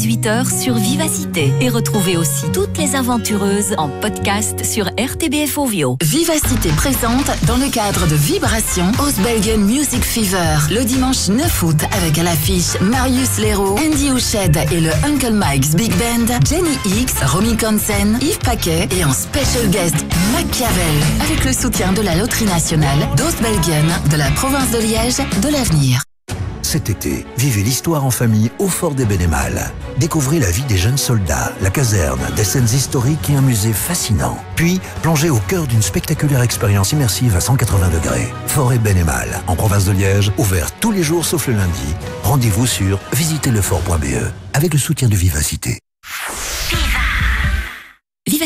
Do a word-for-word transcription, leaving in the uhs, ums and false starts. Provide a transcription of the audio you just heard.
dix-huit heures sur Vivacité. Et retrouvez aussi toutes les aventureuses en podcast sur R T B F Ovio. Vivacité présente, dans le cadre de Vibration, Ostbelgen Music Fever, le dimanche neuf août, avec à l'affiche Marius Leroux, Andy Houched et le Uncle Mike's Big Band, Jenny X, Romy Consen, Yves Paquet et en special guest Machiavel, avec le soutien de la Loterie Nationale, d'Ostbelgen, de la province de Liège, de l'avenir. Cet été, vivez l'histoire en famille au Fort des Bénémales. Découvrez la vie des jeunes soldats, la caserne, des scènes historiques et un musée fascinant. Puis, plongez au cœur d'une spectaculaire expérience immersive à cent quatre-vingts degrés. Fort et Bénémales, en province de Liège, ouvert tous les jours sauf le lundi. Rendez-vous sur visitez le fort point b e avec le soutien de Vivacité.